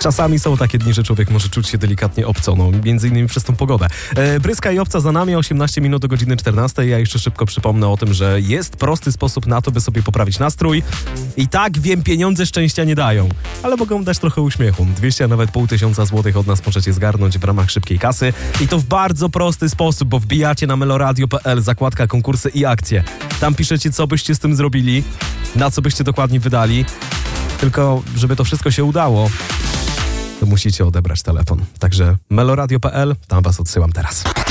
Czasami są takie dni, że człowiek może czuć się delikatnie obco, między innymi przez tą pogodę. Bryska i obca za nami, 18 minut do godziny 14. Ja jeszcze szybko przypomnę o tym, że jest prosty sposób na to, by sobie poprawić nastrój. I tak, wiem, pieniądze szczęścia nie dają, ale mogą dać trochę uśmiechu. 200, a nawet 500 złotych od nas możecie zgarnąć w ramach szybkiej kasy. I to w bardzo prosty sposób, bo wbijacie na meloradio.pl, zakładka konkursy i akcje. Tam piszecie, co byście z tym zrobili, na co byście dokładnie wydali. Tylko, żeby to wszystko się udało, to musicie odebrać telefon. Także meloradio.pl, tam was odsyłam teraz.